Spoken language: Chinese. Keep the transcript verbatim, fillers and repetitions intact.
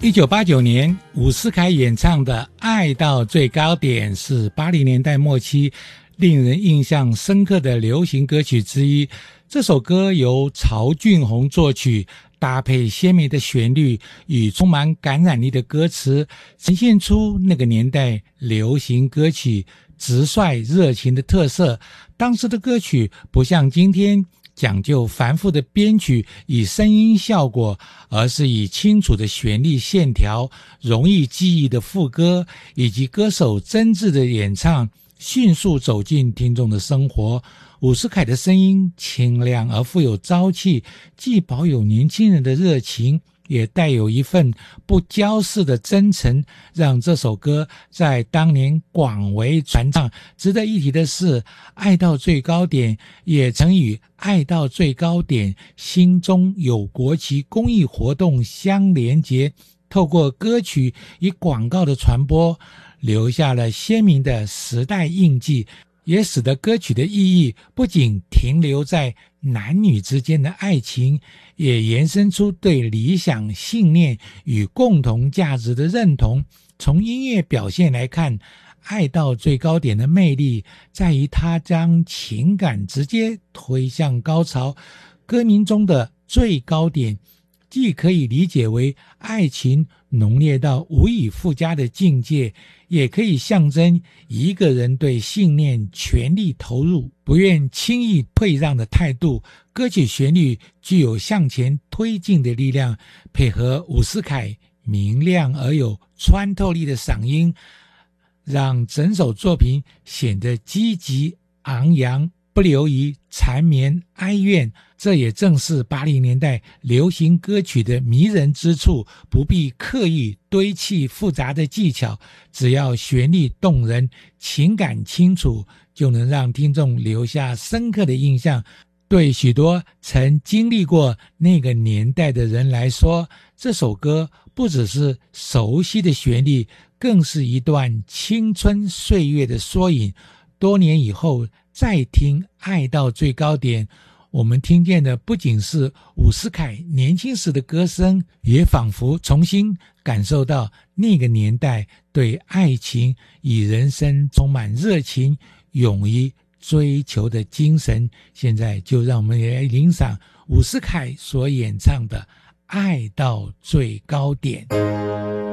一九八九年，伍思凯演唱的《爱到最高点》是八零年代末期令人印象深刻的流行歌曲之一。这首歌由曹俊宏作曲，搭配鲜明的旋律与充满感染力的歌词，呈现出那个年代流行歌曲直率热情的特色。当时的歌曲不像今天讲究繁复的编曲与声音效果，而是以清楚的旋律线条、容易记忆的副歌以及歌手真挚的演唱，迅速走进听众的生活。伍思凯的声音清亮而富有朝气，既保有年轻人的热情，也带有一份不骄饰的真诚，让这首歌在当年广为传唱。值得一提的是，爱到最高点也曾与爱到最高点心中有国旗公益活动相连结，透过歌曲与广告的传播，留下了鲜明的时代印记，也使得歌曲的意义不仅停留在男女之间的爱情，也延伸出对理想、信念与共同价值的认同。从音乐表现来看，爱到最高点的魅力在于它将情感直接推向高潮。歌名中的最高点既可以理解为爱情浓烈到无以复加的境界，也可以象征一个人对信念全力投入，不愿轻易退让的态度。歌曲旋律具有向前推进的力量，配合伍思凯明亮而有穿透力的嗓音，让整首作品显得积极昂扬，不流于缠绵哀怨。这也正是八零年代流行歌曲的迷人之处，不必刻意堆砌复杂的技巧，只要旋律动人，情感清楚，就能让听众留下深刻的印象。对许多曾经历过那个年代的人来说，这首歌不只是熟悉的旋律，更是一段青春岁月的缩影。多年以后再听《爱到最高点》，我们听见的不仅是伍思凯年轻时的歌声，也仿佛重新感受到那个年代对爱情与人生充满热情、勇于追求的精神。现在就让我们来欣赏伍思凯所演唱的《爱到最高点》。